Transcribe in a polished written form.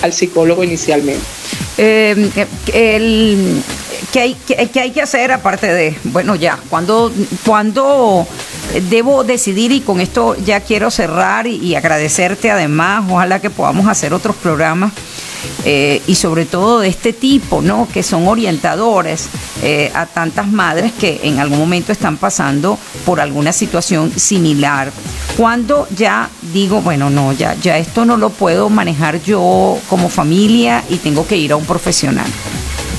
al psicólogo inicialmente. ¿Qué hay que hacer aparte de, bueno, ya, cuando debo decidir? Y con esto ya quiero cerrar y agradecerte además, ojalá que podamos hacer otros programas y sobre todo de este tipo, ¿no? Que son orientadores a tantas madres que en algún momento están pasando por alguna situación similar. Cuando ya digo, bueno, no, ya esto no lo puedo manejar yo como familia y tengo que ir a un profesional.